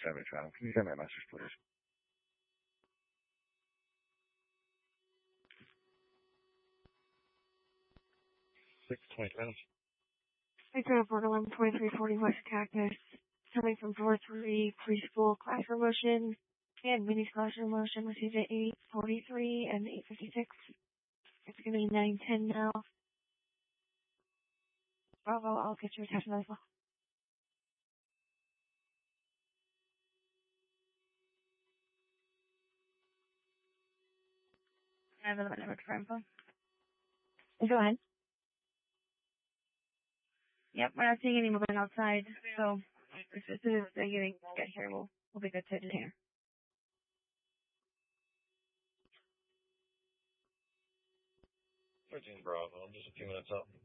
Savage Adam. Can you send me a message, please? 6:20 minutes. Victor Report 112340 West Cactus, coming from 4-3 preschool classroom motion and mini classroom motion received at 8:43 and 8:56. It's going to be 9:10 now. Bravo, I'll get your attention as well. I have another number for info. Go ahead. Yep, we're not seeing any movement outside, so as soon as they get here, we'll be good to detain her. 13 Bravo, I'm just a few minutes up.